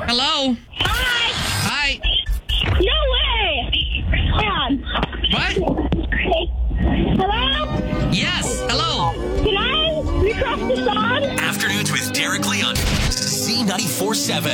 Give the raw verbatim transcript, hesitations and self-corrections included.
Hello? Hi. Hi. No way. Hold on. What? Hello? Yes. Hello. Can I request the song? Afternoons with Derek Lee on Z ninety-four seven.